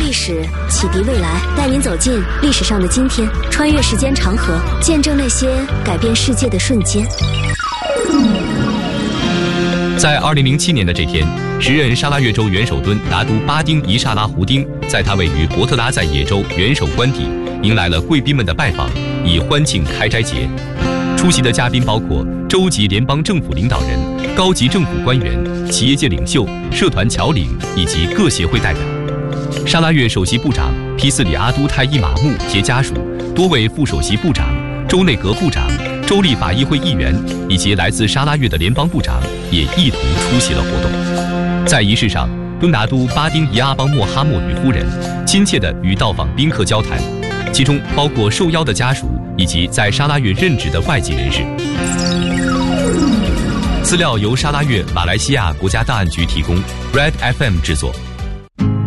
历史，启迪未来，带您走进历史上的今天，穿越时间长河，见证那些改变世界的瞬间。 在2007年的这天，时任沙拉越州元首敦拿督巴丁伊沙拉胡丁在他位于伯特拉在野州元首官邸迎来了贵宾们的拜访，以欢庆开斋节。出席的嘉宾包括州级联邦政府领导人、高级政府官员、企业界领袖、社团侨领以及各协会代表。沙拉越首席部长皮斯里阿都泰伊马木及家属、多位副首席部长、州内阁部长、州立法议会议员以及来自沙拉越的联邦部长也一同出席了活动。在仪式上，敦拿督巴丁伊阿邦莫哈默与夫人亲切地与到访宾客交谈，其中包括受邀的家属以及在沙拉越任职的外籍人士。资料由沙拉越马来西亚国家档案局提供 ，Red FM 制作。